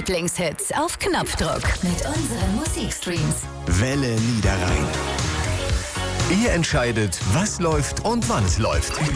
Lieblingshits auf Knopfdruck mit unseren Musikstreams. Welle Niederrhein. Ihr entscheidet, was läuft und wann es läuft.